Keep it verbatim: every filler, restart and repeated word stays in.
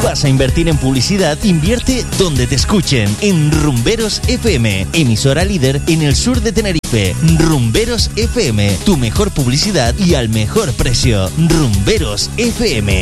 ¿Vas a invertir en publicidad? Invierte donde te escuchen, en Rumberos F M, emisora líder en el sur de Tenerife. Rumberos F M, tu mejor publicidad y al mejor precio. Rumberos F M.